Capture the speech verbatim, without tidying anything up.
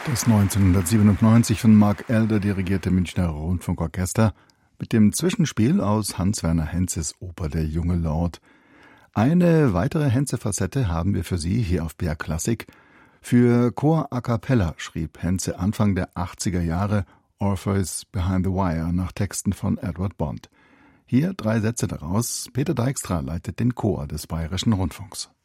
Das neunzehnhundertsiebenundneunzig von Mark Elder dirigierte Münchner Rundfunkorchester mit dem Zwischenspiel aus Hans-Werner Henzes Oper Der junge Lord. Eine weitere Henze-Facette haben wir für Sie hier auf B R Klassik. Für Chor a cappella schrieb Henze Anfang der achtziger Jahre Orpheus Behind the Wire nach Texten von Edward Bond. Hier drei Sätze daraus. Peter Dijkstra leitet den Chor des Bayerischen Rundfunks.